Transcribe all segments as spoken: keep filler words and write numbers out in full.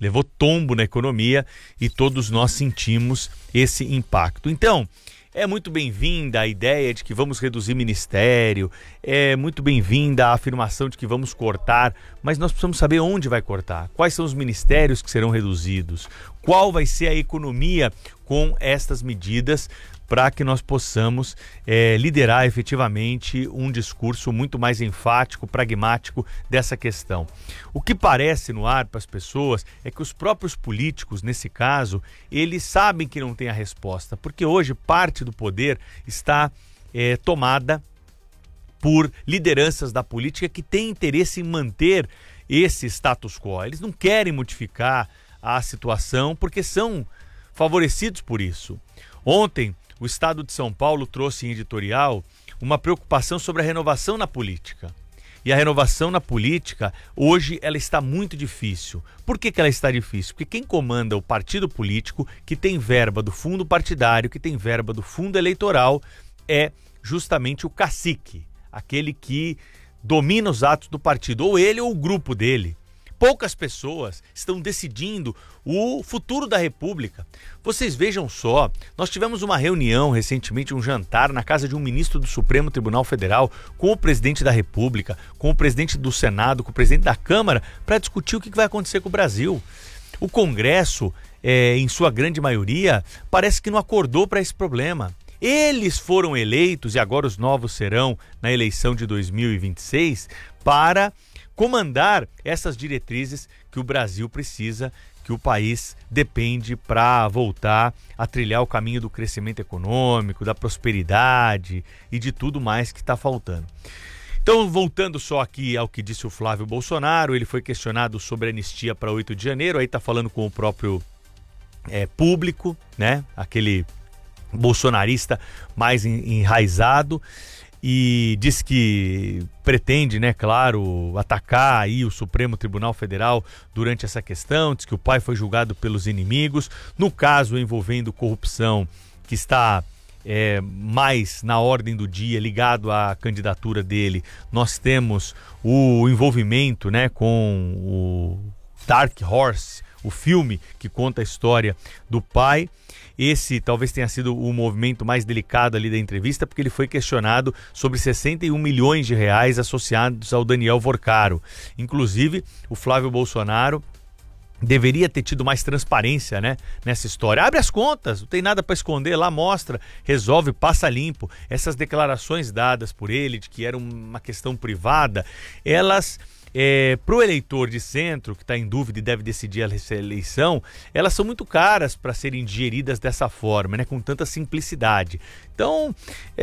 levou tombo na economia e todos nós sentimos esse impacto. Então, é muito bem-vinda a ideia de que vamos reduzir ministério, é muito bem-vinda a afirmação de que vamos cortar, mas nós precisamos saber onde vai cortar, quais são os ministérios que serão reduzidos, qual vai ser a economia com estas medidas, para que nós possamos é, liderar efetivamente um discurso muito mais enfático, pragmático dessa questão. O que parece no ar para as pessoas é que os próprios políticos, nesse caso, eles sabem que não tem a resposta, porque hoje parte do poder está é, tomada por lideranças da política que têm interesse em manter esse status quo. Eles não querem modificar a situação porque são favorecidos por isso. Ontem, o Estado de São Paulo trouxe em editorial uma preocupação sobre a renovação na política. E a renovação na política, hoje, ela está muito difícil. Por que que ela está difícil? Porque quem comanda o partido político, que tem verba do fundo partidário, que tem verba do fundo eleitoral, é justamente o cacique, aquele que domina os atos do partido, ou ele ou o grupo dele. Poucas pessoas estão decidindo o futuro da República. Vocês vejam só, nós tivemos uma reunião recentemente, um jantar na casa de um ministro do Supremo Tribunal Federal com o presidente da República, com o presidente do Senado, com o presidente da Câmara, para discutir o que vai acontecer com o Brasil. O Congresso, é, em sua grande maioria, parece que não acordou para esse problema. Eles foram eleitos, e agora os novos serão na eleição de dois mil e vinte e seis, para comandar essas diretrizes que o Brasil precisa, que o país depende para voltar a trilhar o caminho do crescimento econômico, da prosperidade e de tudo mais que está faltando. Então, voltando só aqui ao que disse o Flávio Bolsonaro, ele foi questionado sobre a anistia para oito de janeiro, aí está falando com o próprio é, público, né? Aquele bolsonarista mais enraizado, e diz que pretende, né, claro, atacar aí o Supremo Tribunal Federal durante essa questão, diz que o pai foi julgado pelos inimigos, no caso envolvendo corrupção, que está é, mais na ordem do dia, ligado à candidatura dele, nós temos o envolvimento, né, com o Dark Horse, o filme que conta a história do pai. Esse talvez tenha sido o movimento mais delicado ali da entrevista, porque ele foi questionado sobre sessenta e um milhões de reais associados ao Daniel Vorcaro. Inclusive, o Flávio Bolsonaro deveria ter tido mais transparência, né, nessa história. Abre as contas, não tem nada para esconder, lá mostra, resolve, passa limpo. Essas declarações dadas por ele de que era uma questão privada, elas... É, para o eleitor de centro que está em dúvida e deve decidir essa eleição, elas são muito caras para serem digeridas dessa forma, né, com tanta simplicidade. Então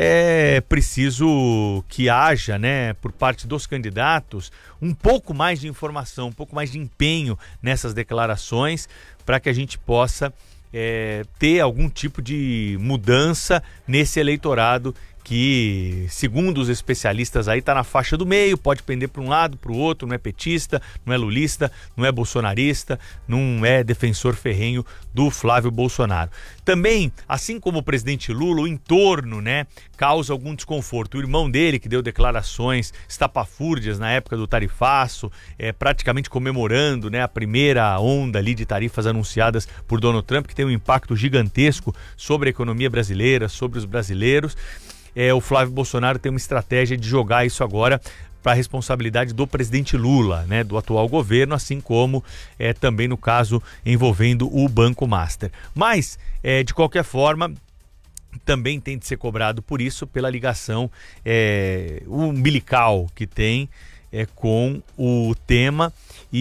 é preciso que haja, né, por parte dos candidatos um pouco mais de informação, um pouco mais de empenho nessas declarações, para que a gente possa é, ter algum tipo de mudança nesse eleitorado que, segundo os especialistas, aí está na faixa do meio, pode pender para um lado, para o outro, não é petista, não é lulista, não é bolsonarista, não é defensor ferrenho do Flávio Bolsonaro. Também, assim como o presidente Lula, o entorno, né, causa algum desconforto. O irmão dele, que deu declarações estapafúrdias na época do tarifaço, é, praticamente comemorando, né, a primeira onda ali de tarifas anunciadas por Donald Trump, que tem um impacto gigantesco sobre a economia brasileira, sobre os brasileiros. É, o Flávio Bolsonaro tem uma estratégia de jogar isso agora para a responsabilidade do presidente Lula, né, do atual governo, assim como é, também no caso envolvendo o Banco Master. Mas, é, de qualquer forma, também tem de ser cobrado por isso, pela ligação é, umbilical que tem é, com o tema,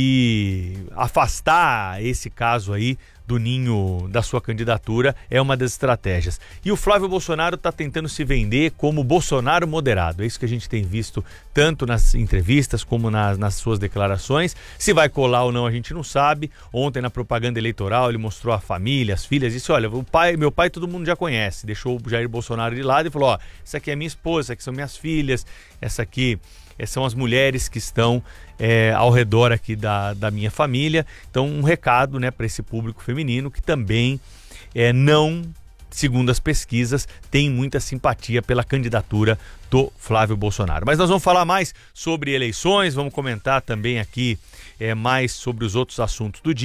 e afastar esse caso aí do ninho da sua candidatura é uma das estratégias. E o Flávio Bolsonaro está tentando se vender como Bolsonaro moderado. É isso que a gente tem visto tanto nas entrevistas como nas, nas suas declarações. Se vai colar ou não a gente não sabe. Ontem na propaganda eleitoral ele mostrou a família, as filhas, disse: olha, o pai, meu pai todo mundo já conhece. Deixou o Jair Bolsonaro de lado e falou: ó, essa aqui é minha esposa, essa aqui são minhas filhas, essa aqui são as mulheres que estão é, ao redor aqui da, da minha família. Então, um recado, né, para esse público feminino que também é, não, segundo as pesquisas, tem muita simpatia pela candidatura do Flávio Bolsonaro. Mas nós vamos falar mais sobre eleições, vamos comentar também aqui é, mais sobre os outros assuntos do dia.